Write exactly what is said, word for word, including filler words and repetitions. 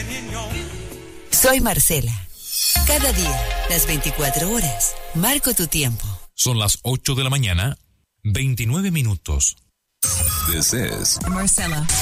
Soy Marcela. Cada día, las veinticuatro horas, marco tu tiempo. Son las ocho de la mañana, veintinueve minutos. This is Marcela.